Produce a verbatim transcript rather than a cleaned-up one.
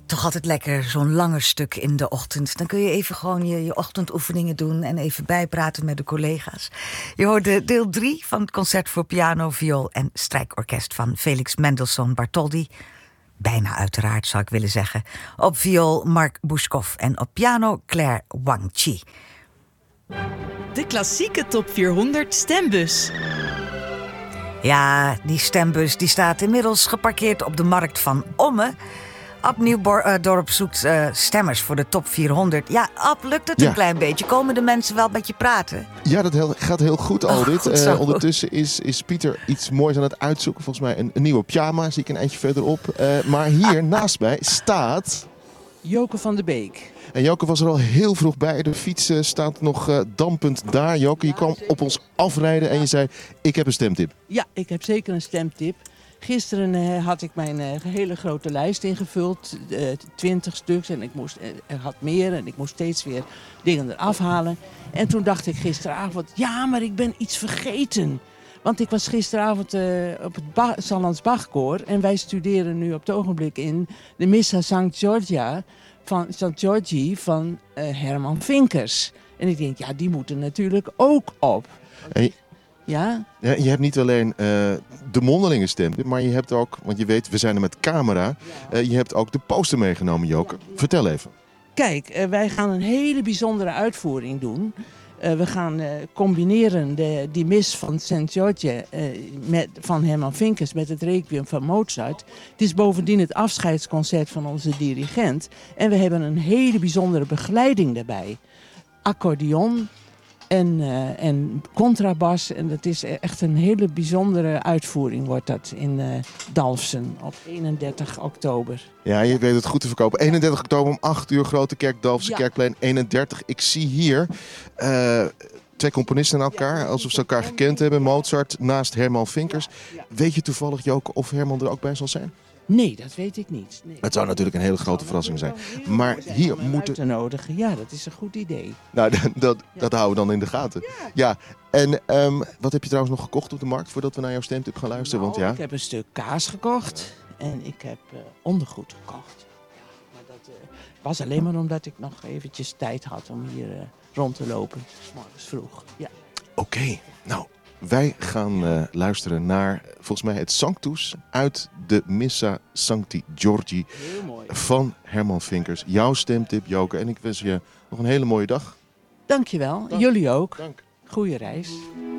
Toch altijd lekker, zo'n langer stuk in de ochtend. Dan kun je even gewoon je, je ochtendoefeningen doen en even bijpraten met de collega's. Je hoorde deel drie van het concert voor piano, viool en strijkorkest van Felix Mendelssohn Bartholdy. Bijna uiteraard, zou ik willen zeggen. Op viool Mark Bushkov en op piano Claire Wang-Chi. De klassieke top vierhonderd stembus. Ja, die stembus die staat inmiddels geparkeerd op de markt van Omme. Ab Nieuwdorp zoekt uh, stemmers voor de top vierhonderd. Ja, Ab, lukt het Ja. een klein beetje? Komen de mensen wel met je praten? Ja, dat heel- gaat heel goed, Aldit. goed zo. Uh, ondertussen is, is Pieter iets moois aan het uitzoeken. Volgens mij een, een nieuwe pyjama, zie ik een eindje verderop. Uh, maar hier naast mij staat... Joke van de Beek. En Joke was er al heel vroeg bij. De fiets uh, staat nog uh, dampend daar. Joke, je kwam op ons afrijden en je zei... ik heb een stemtip. Ja, ik heb zeker een stemtip. Gisteren uh, had ik mijn uh, hele grote lijst ingevuld, uh, twintig stuks. En ik moest, uh, er had meer en ik moest steeds weer dingen eraf halen. En toen dacht ik gisteravond, ja, maar ik ben iets vergeten. Want ik was gisteravond uh, op het ba- Sallands Bachkoor. En wij studeren nu op het ogenblik in de Missa Sankt Georgia van Sankt Georgi van uh, Herman Vinkers. En ik denk, ja, die moeten natuurlijk ook op. En je, Ja? ja, je hebt niet alleen uh, de mondelinge stemtip, maar je hebt ook... want je weet, we zijn er met camera. Uh, je hebt ook de poster meegenomen, Joke. Vertel even. Kijk, uh, wij gaan een hele bijzondere uitvoering doen. Uh, we gaan uh, combineren de, die mis van Sankt George uh, met, van Herman Vinkers met het Requiem van Mozart. Het is bovendien het afscheidsconcert van onze dirigent. En we hebben een hele bijzondere begeleiding daarbij. Accordeon en, uh, en contrabas. En dat is echt een hele bijzondere uitvoering wordt dat in uh, Dalfsen op eenendertig oktober. Ja, je weet het goed te verkopen. eenendertig oktober om acht uur, Grote Kerk, Dalfsen Ja. Kerkplein eenendertig. Ik zie hier uh, twee componisten aan elkaar, alsof ze elkaar gekend hebben. Mozart naast Herman Vinkers. Weet je toevallig, Joke, of Herman er ook bij zal zijn? Nee, dat weet ik niet. Nee. Het zou natuurlijk een hele grote verrassing zijn. Maar hier moeten... Te nodigen. Ja, dat is een goed idee. Nou, dat, dat, dat houden we dan in de gaten. Ja, en um, wat heb je trouwens nog gekocht op de markt voordat we naar jouw stemtip gaan luisteren? Nou, Want ja... Ik heb een stuk kaas gekocht en ik heb uh, ondergoed gekocht. Maar dat uh, was alleen maar omdat ik nog eventjes tijd had om hier uh, rond te lopen. 's Morgens vroeg. Ja. Oké, okay, nou... Wij gaan uh, luisteren naar, volgens mij, het Sanctus uit de Missa Sancti Georgi van Herman Vinkers. Jouw stemtip, Joke. En ik wens je nog een hele mooie dag. Dankjewel. Dank. Jullie ook. Dank. Goeie reis.